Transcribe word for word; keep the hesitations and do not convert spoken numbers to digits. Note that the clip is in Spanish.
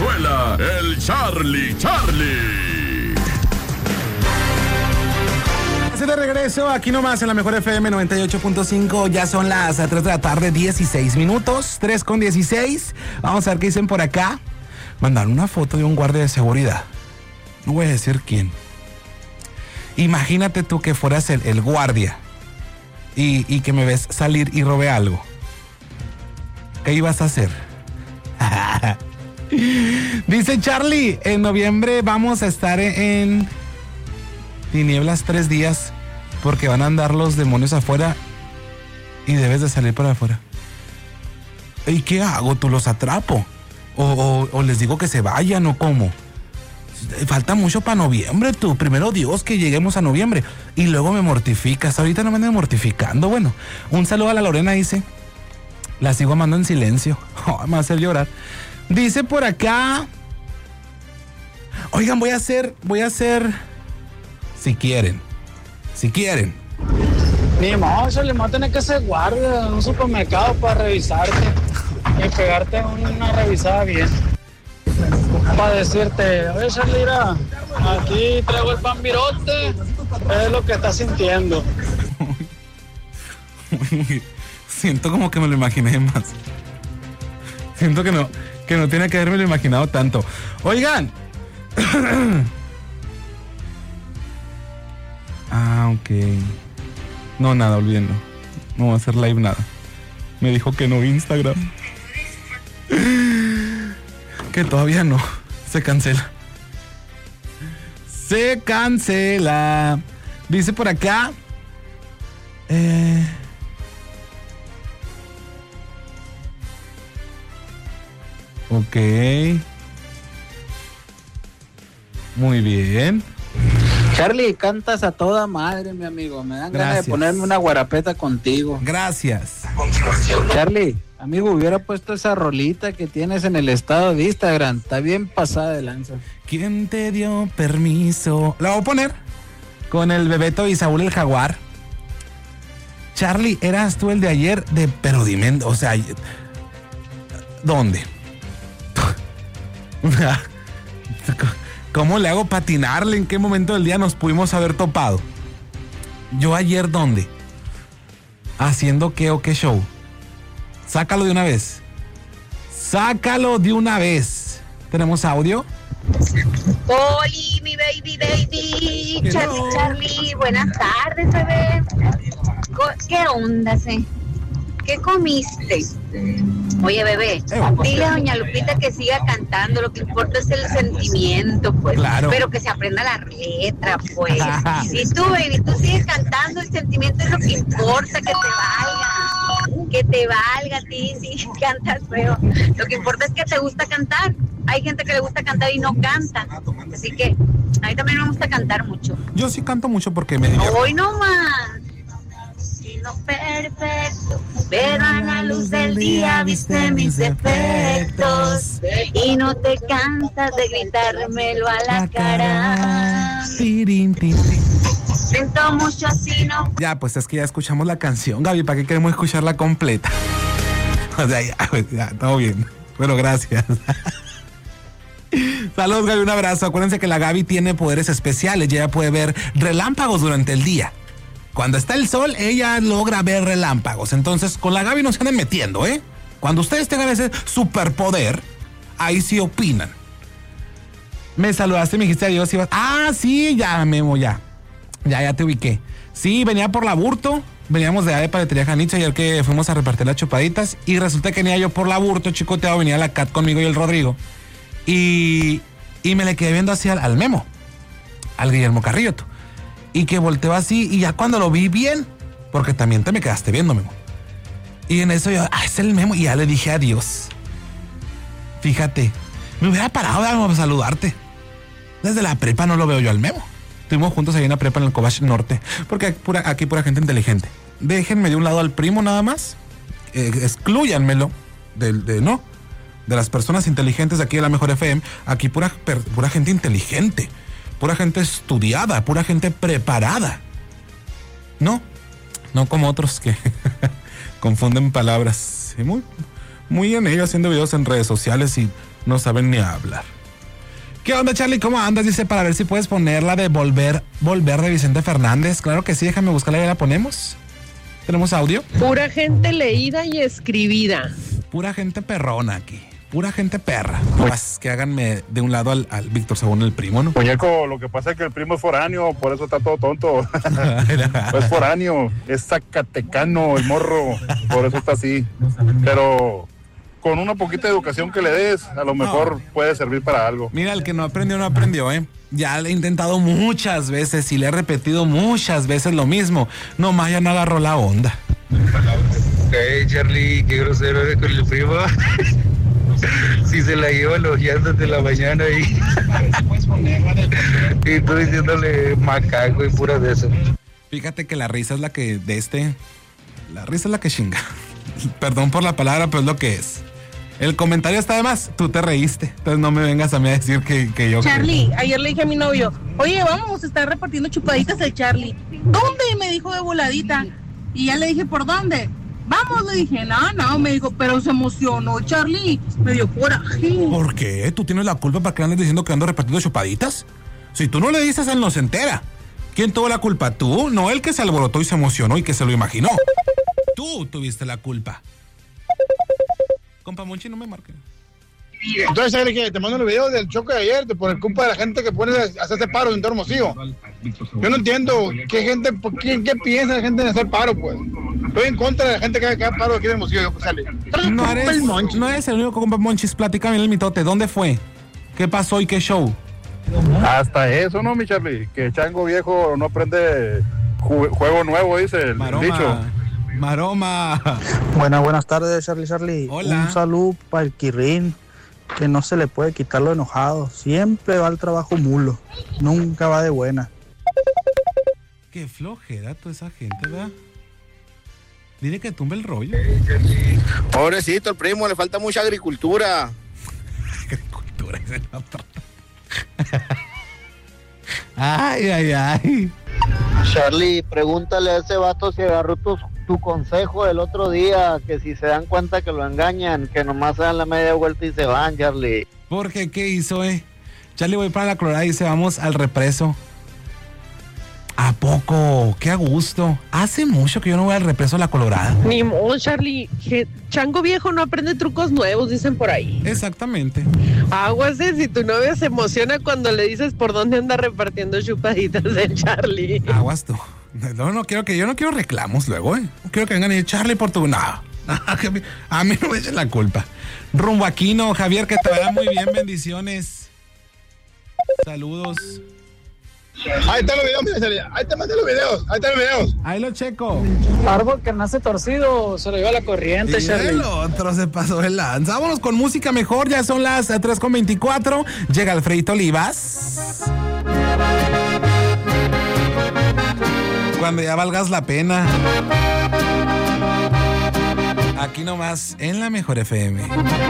Venezuela, el Charlie Charlie. De regreso, aquí nomás en la mejor F M noventa y ocho punto cinco. Ya son las tres de la tarde, dieciséis minutos, tres con dieciséis. Vamos a ver qué dicen por acá. Mandaron una foto de un guardia de seguridad. No voy a decir quién. Imagínate tú que fueras el, el guardia y, y que me ves salir y robé algo. ¿Qué ibas a hacer? Dice Charlie, en noviembre vamos a estar en tinieblas tres días porque van a andar los demonios afuera y debes de salir para afuera. ¿Y qué hago? ¿Tú los atrapo? ¿O, o, o les digo que se vayan o cómo? Falta mucho para noviembre, tú. Primero Dios que lleguemos a noviembre y luego me mortificas. Ahorita no me andan mortificando. Bueno, un saludo a la Lorena, dice. La sigo amando en silencio. Oh, me va a hacer llorar. Dice por acá. Oigan, voy a hacer, voy a hacer... Si quieren, si quieren. Ni modo, se le va a tener que ser guardia en un supermercado para revisarte y pegarte una revisada bien. Para decirte, oye Charlie, mira, aquí traigo el pan virote, es lo que estás sintiendo. Siento como que me lo imaginé más. Siento que no, que no tiene que haberme lo imaginado tanto. Oigan. Ah, ok. No, nada, olvídenlo. No voy a hacer live nada. Me dijo que no Instagram. Que todavía no. Se cancela. Se cancela. Dice por acá. Eh... Ok. Muy bien. Charlie, cantas a toda madre, mi amigo. Me dan Gracias. ganas de ponerme una guarapeta contigo. Gracias. Charlie, amigo, hubiera puesto esa rolita que tienes en el estado de Instagram. Está bien pasada de lanza. ¿Quién te dio permiso? La voy a poner con el Bebeto y Saúl el Jaguar. Charlie, eras tú el de ayer de pero dime, o sea, ¿dónde? ¿Cómo le hago patinarle? ¿En qué momento del día nos pudimos haber topado? ¿Yo ayer dónde? ¿Haciendo qué o qué show? Sácalo de una vez. Sácalo de una vez. ¿Tenemos audio? Oli, mi baby, baby. Charlie, Charlie. Buenas tardes, bebé. ¿Qué onda, eh? ¿Qué comiste? Oye, bebé, dile a doña Lupita que siga cantando, lo que importa es el sentimiento, pues. Claro. Pero que se aprenda la letra, pues. Y tú, baby, tú sigues cantando, el sentimiento es lo que importa, que te valga. Que te valga a ti si cantas feo. Lo que importa es que te gusta cantar. Hay gente que le gusta cantar y no canta. Así que a mí también me gusta cantar mucho. Yo sí canto mucho porque me divierto. Hoy no más. No perfecto, pero a la luz del día viste mis defectos y no te cansas de gritármelo a la cara. Siento mucho así, no. Ya, pues es que ya escuchamos la canción, Gaby, ¿para qué queremos escucharla completa? O sea, ya, pues, ya, todo bien. Bueno, gracias. Saludos, Gaby, un abrazo. Acuérdense que la Gaby tiene poderes especiales y ella puede ver relámpagos durante el día. Cuando está el sol, ella logra ver relámpagos. Entonces, con la Gaby no se anden metiendo, ¿eh? Cuando ustedes tengan ese superpoder, ahí sí opinan. Me saludaste, me dijiste adiós. Ibas... Ah, sí, ya, Memo, ya. Ya, ya te ubiqué. Sí, venía por la Burto. Veníamos de A de Paletería Janicha ayer que fuimos a repartir las chupaditas. Y resulta que venía yo por la Burto, chicoteado, venía la Cat conmigo y el Rodrigo. Y, y me le quedé viendo así al, al Memo, al Guillermo Carrillo. Y que volteó así, y ya cuando lo vi bien, porque también te me quedaste viendo, Memo. Y en eso yo, ah, es el Memo, y ya le dije adiós. Fíjate, me hubiera parado a saludarte. Desde la prepa no lo veo yo al Memo. Estuvimos juntos ahí en la prepa en el Cobach Norte, porque aquí pura, aquí pura gente inteligente. Déjenme de un lado al primo nada más, eh, exclúyanmelo, de, de, no, de las personas inteligentes de aquí de la Mejor F M, aquí pura, per, pura gente inteligente. Pura gente estudiada, pura gente preparada. No, no como otros que confunden palabras. Y muy, muy en ello haciendo videos en redes sociales y no saben ni hablar. ¿Qué onda, Charlie? ¿Cómo andas? Dice, para ver si puedes poner la de Volver, Volver de Vicente Fernández. Claro que sí, déjame buscarla y la ponemos. ¿Tenemos audio? Pura gente leída y escribida. Pura gente perrona aquí. Pura gente perra. Pues que háganme de un lado al, al Víctor según el primo, ¿no? Muñeco, lo que pasa es que el primo es foráneo, por eso está todo tonto. Es foráneo, es zacatecano el morro, por eso está así. Pero con una poquita de educación que le des, a lo mejor no. puede servir para algo. Mira, el que no aprendió, no aprendió, ¿eh? Ya le he intentado muchas veces y le he repetido muchas veces lo mismo. Nomás ya no agarró la onda. Hey, Charlie, qué grosero eres con el primo. Si se la lleva elogiándote la mañana y, y tú diciéndole macaco y pura de eso. Fíjate que la risa es la que de este, la risa es la que chinga. Perdón por la palabra, pero es lo que es. El comentario está de más, tú te reíste, entonces no me vengas a mí a decir que, que yo... Charlie, creo. Ayer le dije a mi novio, oye, vamos a estar repartiendo chupaditas al Charlie. ¿Dónde? Me dijo de voladita. Y ya le dije, ¿por dónde? Vamos, le dije, no, no, me dijo, pero se emocionó, Charlie, me dio coraje. ¿Por qué? ¿Tú tienes la culpa para que andes diciendo que ando repartiendo chupaditas? Si tú no le dices, él no se entera. ¿Quién tuvo la culpa? ¿Tú? No, él que se alborotó y se emocionó y que se lo imaginó. Tú tuviste la culpa. Compa Monchi, no me marque. Entonces, ¿sabes qué? Te mando los videos del choque de ayer por culpa de la gente que pone a hacerse paro en Hermosillo. Yo no entiendo qué gente, qué, qué piensa la gente en hacer paro, pues. Estoy en contra de la gente que haga paro aquí en Hermosillo. Sale. No eres, no eres el único compa Monchis. Platícame el mitote. ¿Dónde fue? ¿Qué pasó y qué show? Hasta eso, ¿no, mi Charlie? Que chango viejo no aprende ju- juego nuevo, dice el Maroma. dicho. Maroma. Buenas, buenas tardes, Charlie Charlie. Hola. Un saludo para el Quirrín, que no se le puede quitar lo enojado. Siempre va al trabajo mulo. Nunca va de buena. Qué flojera toda esa gente, ¿verdad? Dile que tumbe el rollo. Pobrecito, el primo, le falta mucha agricultura. Agricultura, ese es el otro. Ay, ay, ay. Charlie, pregúntale a ese vato si agarró tu, tu consejo el otro día, que si se dan cuenta que lo engañan, que nomás se dan la media vuelta y se van, Charlie. ¿Por qué? ¿Qué hizo, eh? Charlie, voy para la Colorada y dice, vamos al represo. ¿A poco? ¡Qué a gusto! Hace mucho que yo no voy al represo a la Colorada. Ni modo, Charlie. Chango viejo no aprende trucos nuevos, dicen por ahí. Exactamente. Aguas, ¿eh? Si tu novia se emociona cuando le dices por dónde anda repartiendo chupaditas de Charlie. Aguas tú. No, no quiero que, yo no quiero reclamos luego, ¿eh? No quiero que vengan y digan, Charlie, por tu... No. A mí no me echen la culpa. Rumbo Aquino, Javier, que te vaya muy bien, bendiciones. Saludos. Ahí están los videos, mira, ahí te mandé los videos, ahí están los videos. Ahí lo checo. Árbol que nace torcido, se lo lleva la corriente, y Charlie. el otro se pasó de lanza. Vámonos con música mejor, ya son las tres con veinticuatro. Llega Alfredito Olivas. Cuando ya valgas la pena. Aquí nomás, en la Mejor F M.